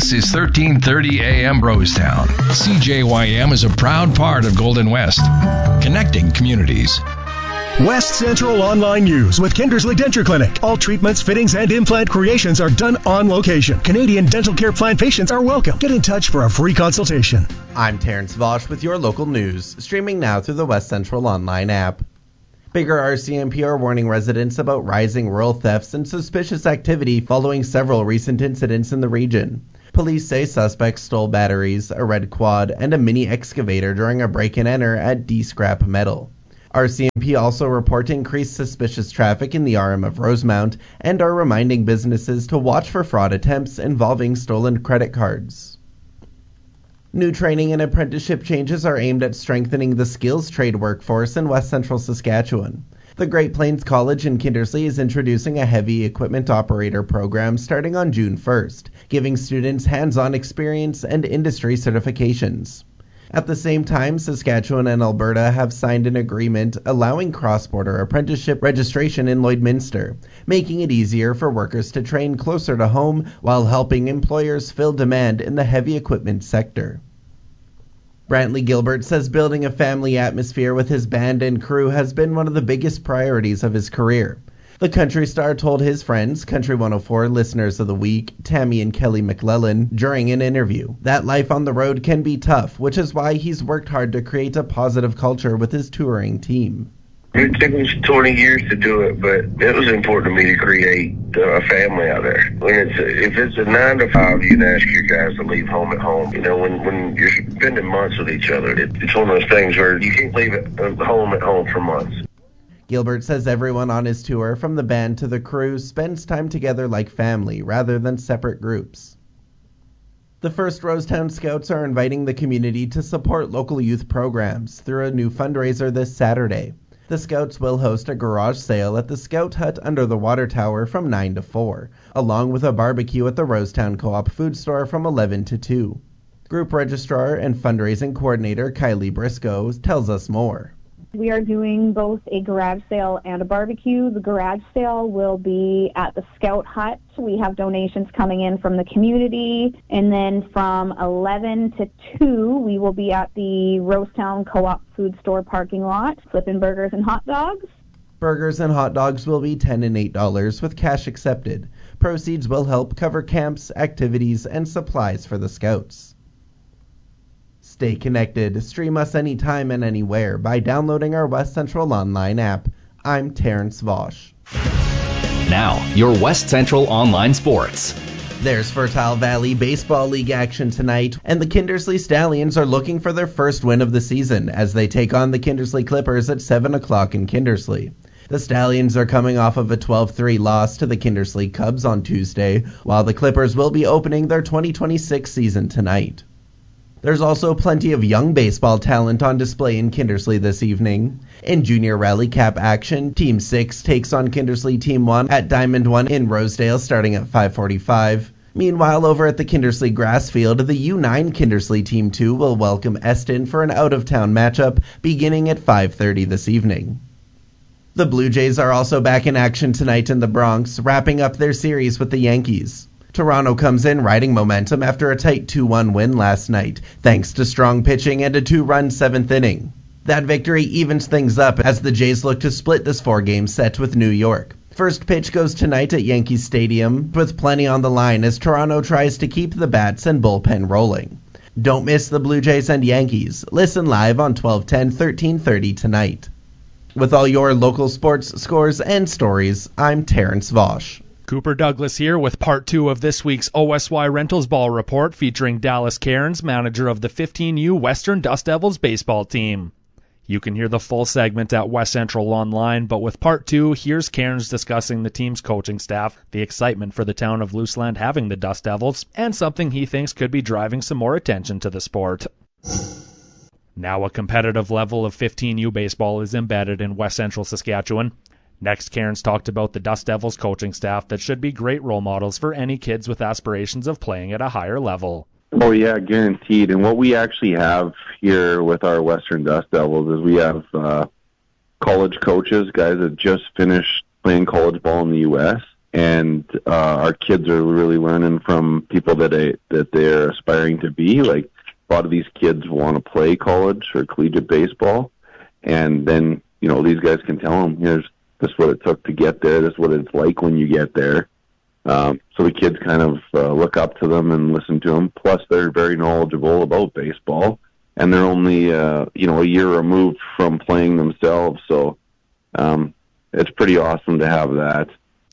This is 1330 AM Rosetown. CJYM is a proud part of Golden West, connecting communities. West Central Online News with Kindersley Denture Clinic. All treatments, fittings, and implant creations are done on location. Canadian dental care plan patients are welcome. Get in touch for a free consultation. I'm Terrence Vosch with your local news, streaming now through the West Central Online app. Bigger RCMP are warning residents about rising rural thefts and suspicious activity following several recent incidents in the region. Police say suspects stole batteries, a red quad, and a mini excavator during a break-and-enter at D-Scrap Metal. RCMP also report increased suspicious traffic in the RM of Rosemount and are reminding businesses to watch for fraud attempts involving stolen credit cards. New training and apprenticeship changes are aimed at strengthening the skills trade workforce in West Central Saskatchewan. The Great Plains College in Kindersley is introducing a heavy equipment operator program starting on June 1st, giving students hands-on experience and industry certifications. At the same time, Saskatchewan and Alberta have signed an agreement allowing cross-border apprenticeship registration in Lloydminster, making it easier for workers to train closer to home while helping employers fill demand in the heavy equipment sector. Brantley Gilbert says building a family atmosphere with his band and crew has been one of the biggest priorities of his career. The country star told his friends, Country 104 Listeners of the Week, Tammy and Kelly McClellan, during an interview, that life on the road can be tough, which is why he's worked hard to create a positive culture with his touring team. It took me 20 years to do it, but it was important to me to create a family out there. If it's a 9 to 5, you'd ask your guys to leave home at home. You know, when you're spending months with each other, it's one of those things where you can't leave it home at home for months. Gilbert says everyone on his tour, from the band to the crew, spends time together like family rather than separate groups. The First Rosetown Scouts are inviting the community to support local youth programs through a new fundraiser this Saturday. The Scouts will host a garage sale at the Scout Hut under the water tower from 9 to 4, along with a barbecue at the Rosetown Co-op food store from 11 to 2. Group Registrar and Fundraising Coordinator Kylie Briscoe tells us more. We are doing both a garage sale and a barbecue. The garage sale will be at the Scout Hut. We have donations coming in from the community. And then from 11 to 2, we will be at the Rosetown Co-op food store parking lot, flipping burgers and hot dogs. Burgers and hot dogs will be $10 and $8 with cash accepted. Proceeds will help cover camps, activities, and supplies for the Scouts. Stay connected. Stream us anytime and anywhere by downloading our West Central Online app. I'm Terrence Vosch. Now, your West Central Online Sports. There's Fertile Valley Baseball League action tonight, and the Kindersley Stallions are looking for their first win of the season as they take on the Kindersley Clippers at 7 o'clock in Kindersley. The Stallions are coming off of a 12-3 loss to the Kindersley Cubs on Tuesday, while the Clippers will be opening their 2026 season tonight. There's also plenty of young baseball talent on display in Kindersley this evening. In Junior Rally Cap action, Team 6 takes on Kindersley Team 1 at Diamond 1 in Rosedale starting at 5:45. Meanwhile, over at the Kindersley grass field, the U9 Kindersley Team 2 will welcome Eston for an out-of-town matchup beginning at 5:30 this evening. The Blue Jays are also back in action tonight in the Bronx, wrapping up their series with the Yankees. Toronto comes in riding momentum after a tight 2-1 win last night, thanks to strong pitching and a 2-run 7th inning. That victory evens things up as the Jays look to split this 4-game set with New York. First pitch goes tonight at Yankee Stadium, with plenty on the line as Toronto tries to keep the bats and bullpen rolling. Don't miss the Blue Jays and Yankees. Listen live on 1210, 1330 tonight. With all your local sports scores and stories, I'm Terrence Vosch. Cooper Douglas here with part 2 of this week's OSY Rentals Ball Report featuring Dallas Cairns, manager of the 15U Western Dust Devils baseball team. You can hear the full segment at West Central Online, but with part 2, here's Cairns discussing the team's coaching staff, the excitement for the town of Luseland having the Dust Devils, and something he thinks could be driving some more attention to the sport. Now a competitive level of 15U baseball is embedded in West Central Saskatchewan. Next, Cairns talked about the Dust Devils coaching staff that should be great role models for any kids with aspirations of playing at a higher level. Oh, yeah, guaranteed. And what we actually have here with our Western Dust Devils is we have college coaches, guys that just finished playing college ball in the U.S., and our kids are really learning from people that they're aspiring to be. Like, a lot of these kids want to play college or collegiate baseball, and then, you know, these guys can tell them, here's this is what it took to get there, this is what it's like when you get there. So the kids kind of look up to them and listen to them. Plus, they're very knowledgeable about baseball, and they're only a year removed from playing themselves. So it's pretty awesome to have that.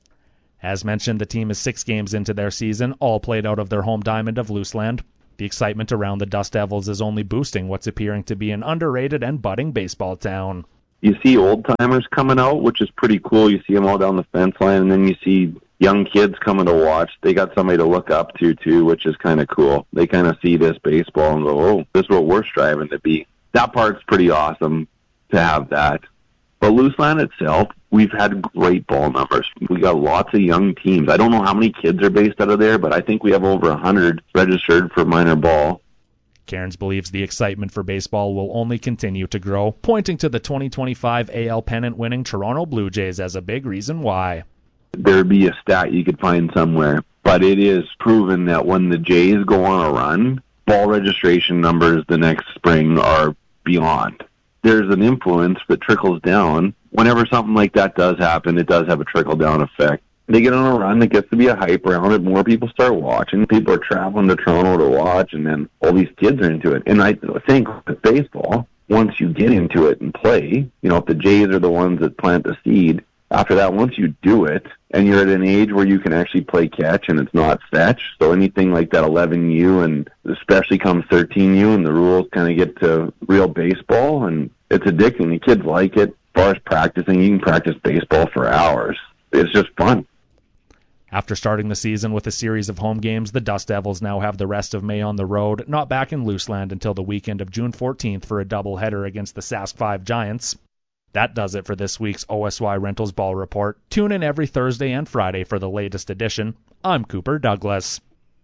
As mentioned, the team is 6 games into their season, all played out of their home diamond of Luseland. The excitement around the Dust Devils is only boosting what's appearing to be an underrated and budding baseball town. You see old-timers coming out, which is pretty cool. You see them all down the fence line, and then you see young kids coming to watch. They got somebody to look up to, too, which is kind of cool. They kind of see this baseball and go, oh, this is what we're striving to be. That part's pretty awesome to have that. But Luseland itself, we've had great ball numbers. We got lots of young teams. I don't know how many kids are based out of there, but I think we have over 100 registered for minor ball. Cairns believes the excitement for baseball will only continue to grow, pointing to the 2025 AL pennant-winning Toronto Blue Jays as a big reason why. There'd be a stat you could find somewhere, but it is proven that when the Jays go on a run, ball registration numbers the next spring are beyond. There's an influence that trickles down. Whenever something like that does happen, it does have a trickle-down effect. They get on a run, it gets to be a hype around it, more people start watching, people are traveling to Toronto to watch, and then all these kids are into it. And I think with baseball, once you get into it and play, you know, if the Jays are the ones that plant the seed, after that, once you do it, and you're at an age where you can actually play catch and it's not fetch, so anything like that 11U and especially come 13U and the rules kind of get to real baseball, and it's addicting. The kids like it. As far as practicing, you can practice baseball for hours. It's just fun. After starting the season with a series of home games, the Dust Devils now have the rest of May on the road, not back in Luseland until the weekend of June 14th for a doubleheader against the Sask 5 Giants. That does it for this week's OSY Rentals Ball Report. Tune in every Thursday and Friday for the latest edition. I'm Cooper Douglas.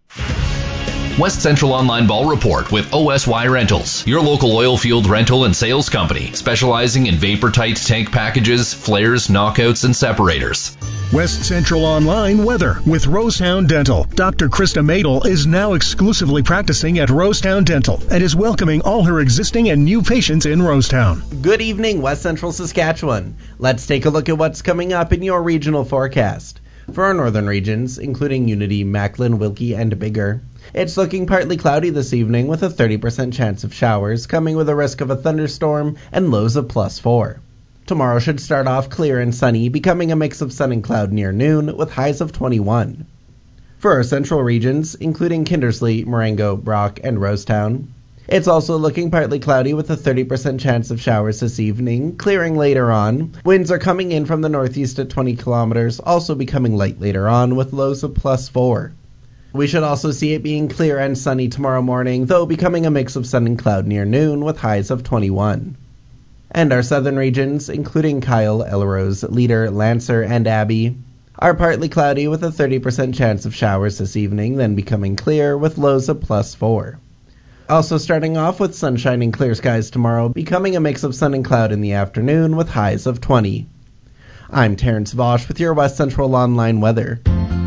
West Central Online Ball Report with OSY Rentals, your local oil field rental and sales company, specializing in vapor-tight tank packages, flares, knockouts, and separators. West Central Online weather with Rosetown Dental. Dr. Krista Madel is now exclusively practicing at Rosetown Dental and is welcoming all her existing and new patients in Rosetown. Good evening, West Central Saskatchewan. Let's take a look at what's coming up in your regional forecast. For our northern regions, including Unity, Macklin, Wilkie, and Biggar, it's looking partly cloudy this evening with a 30% chance of showers, coming with a risk of a thunderstorm and lows of +4. Tomorrow should start off clear and sunny, becoming a mix of sun and cloud near noon with highs of 21. For our central regions, including Kindersley, Marengo, Brock, and Rosetown, it's also looking partly cloudy with a 30% chance of showers this evening, clearing later on. Winds are coming in from the northeast at 20 kilometers, also becoming light later on with lows of +4. We should also see it being clear and sunny tomorrow morning, though becoming a mix of sun and cloud near noon with highs of 21. And our southern regions, including Kyle, Elrose, Leader, Lancer, and Abbey, are partly cloudy with a 30% chance of showers this evening, then becoming clear with lows of +4. Also starting off with sunshine and clear skies tomorrow, becoming a mix of sun and cloud in the afternoon with highs of 20. I'm Terrence Vosch with your West Central Online weather.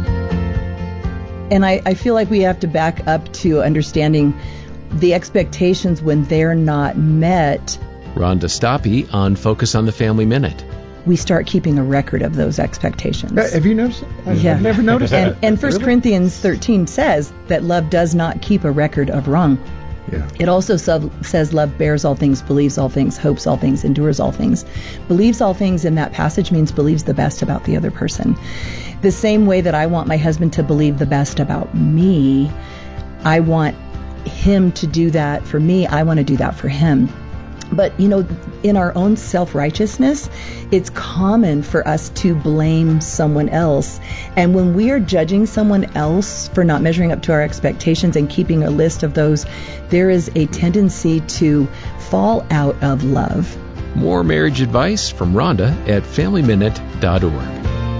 And I feel like we have to back up to understanding the expectations when they're not met. Rhonda Stoppe on Focus on the Family Minute. We start keeping a record of those expectations. Have you noticed it? I've never noticed that. And 1 Corinthians 13 says that love does not keep a record of wrong. Yeah. It also says love bears all things, believes all things, hopes all things, endures all things. Believes all things in that passage means believes the best about the other person. The same way that I want my husband to believe the best about me, I want him to do that for me. I want to do that for him. But, you know, in our own self-righteousness, it's common for us to blame someone else. And when we are judging someone else for not measuring up to our expectations and keeping a list of those, there is a tendency to fall out of love. More marriage advice from Rhonda at FamilyMinute.org.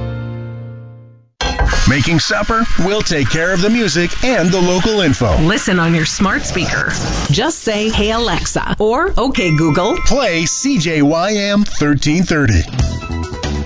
Making supper? We'll take care of the music and the local info. Listen on your smart speaker. Just say, "Hey Alexa," or "Okay Google." Play CJYM 1330.